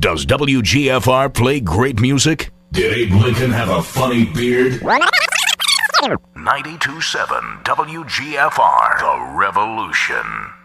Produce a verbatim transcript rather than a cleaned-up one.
Does W G F R play great music? Did Abe Lincoln have a funny beard? ninety-two point seven W G F R, The Revolution.